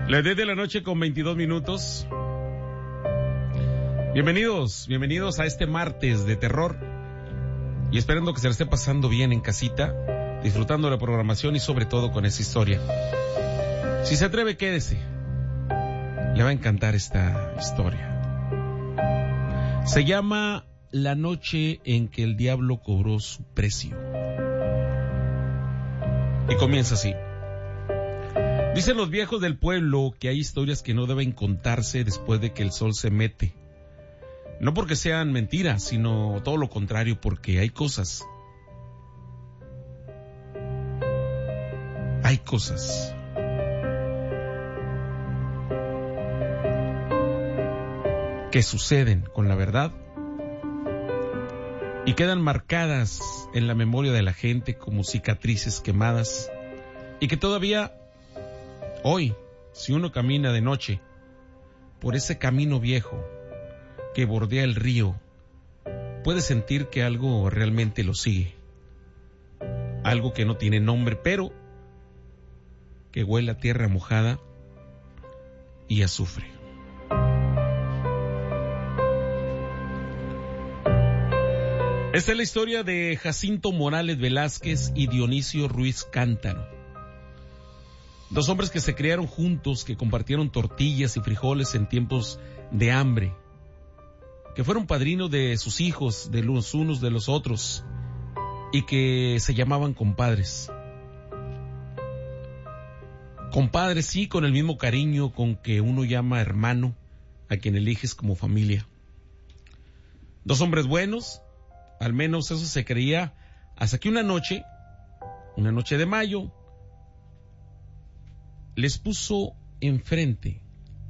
Las 10 de la noche con 22 minutos. Bienvenidos a este martes de terror. Y esperando que se la esté pasando bien en casita, disfrutando de la programación y sobre todo con esa historia. Si se atreve, quédese. Le va a encantar esta historia. Se llama La noche en que el diablo cobró su precio. Y comienza así. Dicen los viejos del pueblo que hay historias que no deben contarse después de que el sol se mete. No porque sean mentiras, sino todo lo contrario, porque hay cosas que suceden con la verdad y quedan marcadas en la memoria de la gente como cicatrices quemadas, y que todavía hoy, si uno camina de noche por ese camino viejo que bordea el río, puede sentir que algo realmente lo sigue. Algo que no tiene nombre, pero que huele a tierra mojada y azufre. Esta es la historia de Jacinto Morales Velázquez y Dionisio Ruiz Cántaro. Dos hombres que se criaron juntos, que compartieron tortillas y frijoles en tiempos de hambre, que fueron padrinos de sus hijos, de los unos de los otros, y que se llamaban compadres. Compadres, sí, con el mismo cariño con que uno llama hermano a quien eliges como familia. Dos hombres buenos, al menos eso se creía, hasta que una noche de mayo, les puso enfrente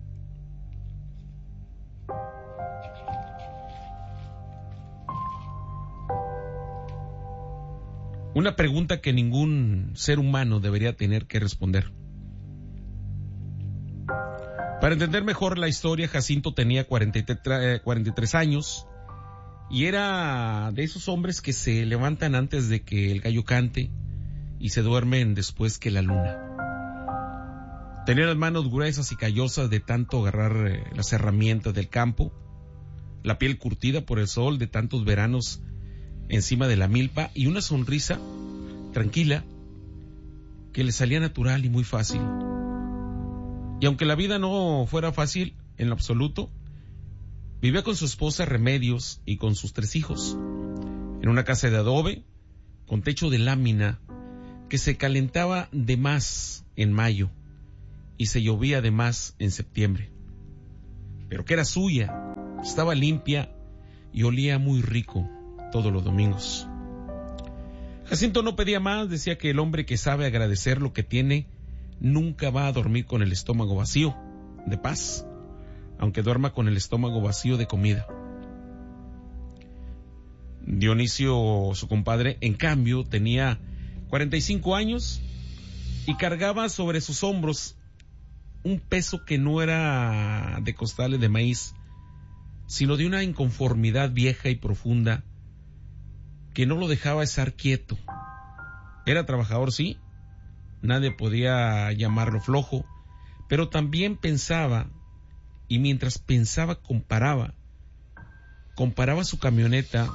una pregunta que ningún ser humano debería tener que responder. Para entender mejor la historia, Jacinto tenía 43 años y era de esos hombres que se levantan antes de que el gallo cante y se duermen después que la luna. Tenía las manos gruesas y callosas de tanto agarrar las herramientas del campo, la piel curtida por el sol de tantos veranos encima de la milpa, y una sonrisa tranquila que le salía natural y muy fácil. Y aunque la vida no fuera fácil en lo absoluto, vivía con su esposa Remedios y con sus 3 hijos, en una casa de adobe, con techo de lámina, que se calentaba de más en mayo y se llovía de más en septiembre, pero que era suya, estaba limpia y olía muy rico todos los domingos. Jacinto no pedía más, decía que el hombre que sabe agradecer lo que tiene nunca va a dormir con el estómago vacío de paz, aunque duerma con el estómago vacío de comida. Dionisio, su compadre, en cambio, tenía 45 años y cargaba sobre sus hombros un peso que no era de costales de maíz, sino de una inconformidad vieja y profunda que no lo dejaba estar quieto. Era trabajador, sí, nadie podía llamarlo flojo, pero también pensaba, y mientras pensaba comparaba su camioneta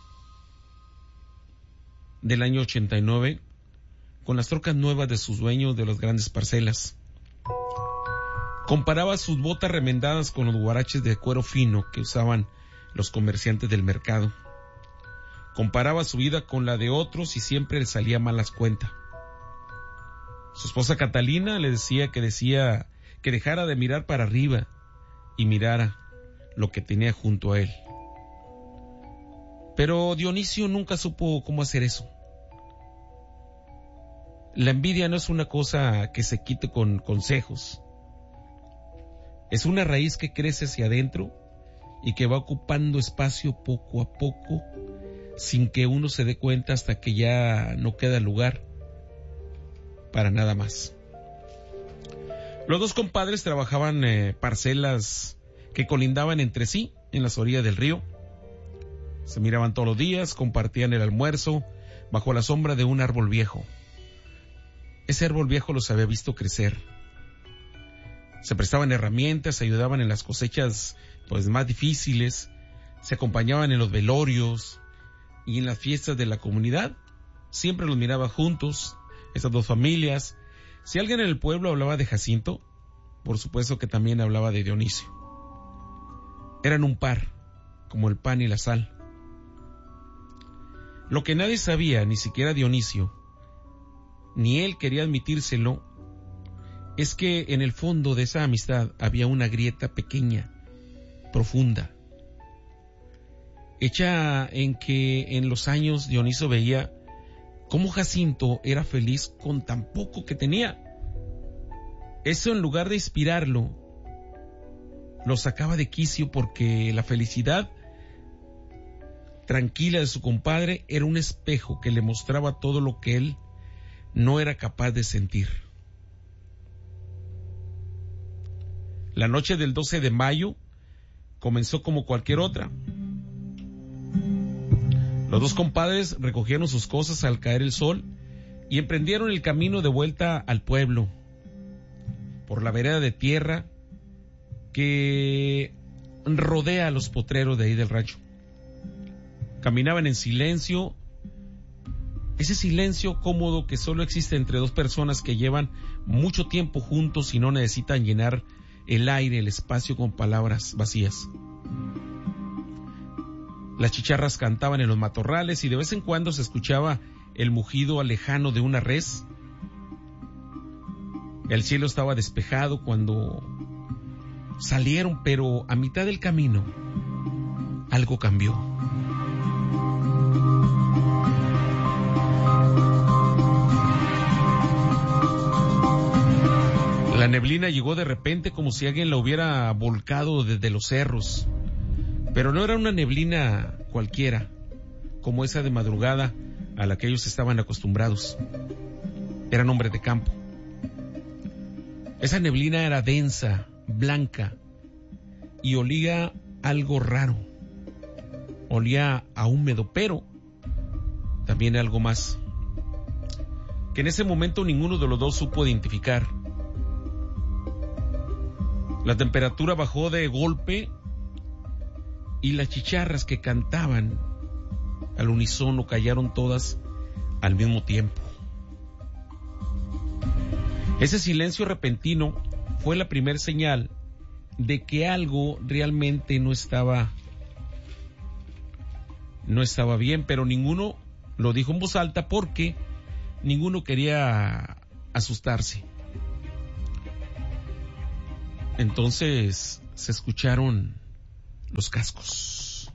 del año 89 con las trocas nuevas de sus dueños de las grandes parcelas. Comparaba sus botas remendadas con los guaraches de cuero fino que usaban los comerciantes del mercado. Comparaba su vida con la de otros y siempre le salía malas cuentas. Su esposa Catalina le decía que dejara de mirar para arriba y mirara lo que tenía junto a él. Pero Dionisio nunca supo cómo hacer eso. La envidia no es una cosa que se quite con consejos. Es una raíz que crece hacia adentro y que va ocupando espacio poco a poco, sin que uno se dé cuenta, hasta que ya no queda lugar para nada más. Los dos compadres trabajaban parcelas que colindaban entre sí en las orillas del río. Se miraban todos los días, compartían el almuerzo bajo la sombra de un árbol viejo. Ese árbol viejo los había visto crecer. Se prestaban herramientas, se ayudaban en las cosechas pues más difíciles, se acompañaban en los velorios y en las fiestas de la comunidad. Siempre los miraba juntos, estas dos familias. Si alguien en el pueblo hablaba de Jacinto, por supuesto que también hablaba de Dionisio. Eran un par, como el pan y la sal. Lo que nadie sabía, ni siquiera Dionisio, ni él quería admitírselo, es que en el fondo de esa amistad había una grieta pequeña, profunda, hecha en que en los años Dionisio veía cómo Jacinto era feliz con tan poco que tenía. Eso, en lugar de inspirarlo, lo sacaba de quicio, porque la felicidad tranquila de su compadre era un espejo que le mostraba todo lo que él no era capaz de sentir. La noche del 12 de mayo comenzó como cualquier otra. Los dos compadres recogieron sus cosas al caer el sol y emprendieron el camino de vuelta al pueblo, por la vereda de tierra que rodea a los potreros de ahí del rancho. Caminaban en silencio, ese silencio cómodo que solo existe entre dos personas que llevan mucho tiempo juntos y no necesitan llenar el aire, el espacio con palabras vacías. Las chicharras cantaban en los matorrales y de vez en cuando se escuchaba el mugido lejano de una res. El cielo estaba despejado cuando salieron, pero a mitad del camino algo cambió. La neblina llegó de repente, como si alguien la hubiera volcado desde los cerros. Pero no era una neblina cualquiera, como esa de madrugada a la que ellos estaban acostumbrados. Eran hombres de campo. Esa neblina era densa, blanca, y olía algo raro. Olía a húmedo, pero también algo más, que en ese momento ninguno de los dos supo identificar. La temperatura bajó de golpe y las chicharras que cantaban al unísono callaron todas al mismo tiempo. Ese silencio repentino fue la primera señal de que algo realmente no estaba bien, pero ninguno lo dijo en voz alta porque ninguno quería asustarse. Entonces se escucharon los cascos.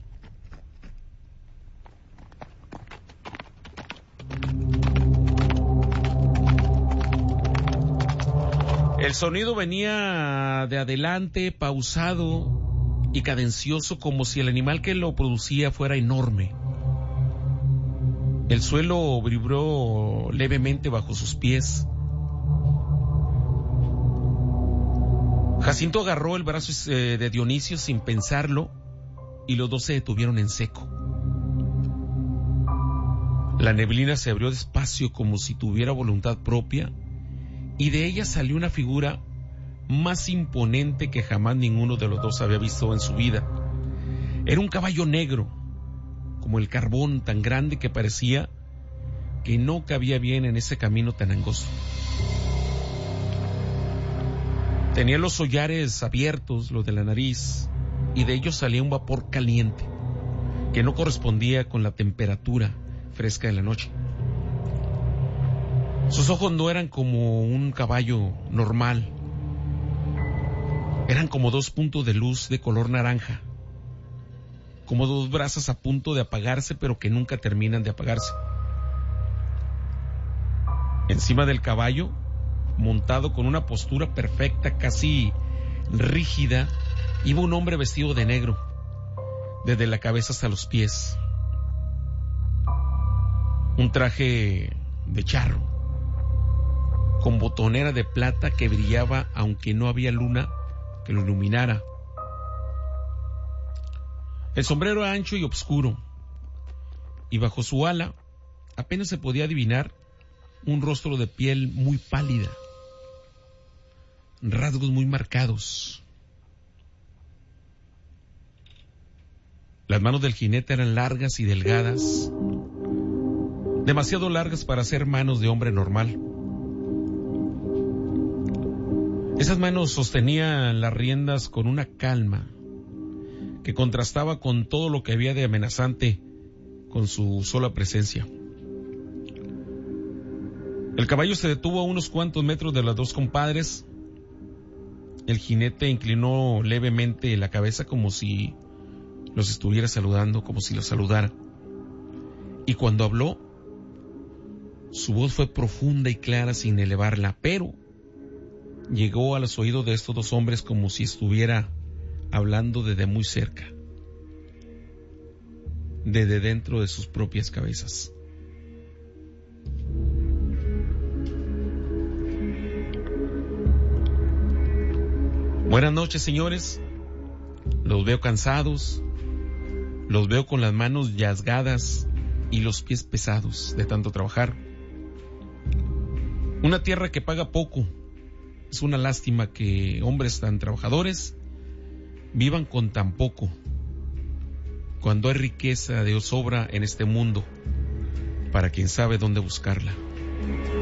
El sonido venía de adelante, pausado y cadencioso, como si el animal que lo producía fuera enorme. El suelo vibró levemente bajo sus pies. Jacinto agarró el brazo de Dionisio sin pensarlo y los dos se detuvieron en seco. La neblina se abrió despacio como si tuviera voluntad propia y de ella salió una figura más imponente que jamás ninguno de los dos había visto en su vida. Era un caballo negro, como el carbón, tan grande que parecía que no cabía bien en ese camino tan angosto. Tenía los hollares abiertos, los de la nariz, y de ellos salía un vapor caliente que no correspondía con la temperatura fresca de la noche. Sus ojos no eran como un caballo normal, eran como dos puntos de luz de color naranja, como dos brasas a punto de apagarse pero que nunca terminan de apagarse. Encima del caballo, montado con una postura perfecta, casi rígida, iba un hombre vestido de negro, desde la cabeza hasta los pies. Un traje de charro, con botonera de plata que brillaba aunque no había luna que lo iluminara. El sombrero era ancho y oscuro, y bajo su ala apenas se podía adivinar un rostro de piel muy pálida. rasgos muy marcados. Las manos del jinete eran largas y delgadas, demasiado largas para ser manos de hombre normal. Esas manos sostenían las riendas con una calma que contrastaba con todo lo que había de amenazante con su sola presencia. El caballo se detuvo a unos cuantos metros de los dos compadres. El jinete inclinó levemente la cabeza como si los estuviera saludando, como si los saludara. Y cuando habló, su voz fue profunda y clara sin elevarla, pero llegó a los oídos de estos dos hombres como si estuviera hablando desde muy cerca, desde dentro de sus propias cabezas. Buenas noches, señores. Los veo cansados, los veo con las manos yazgadas y los pies pesados de tanto trabajar. Una tierra que paga poco. Es una lástima que hombres tan trabajadores vivan con tan poco, cuando hay riqueza de sobra en este mundo para quien sabe dónde buscarla.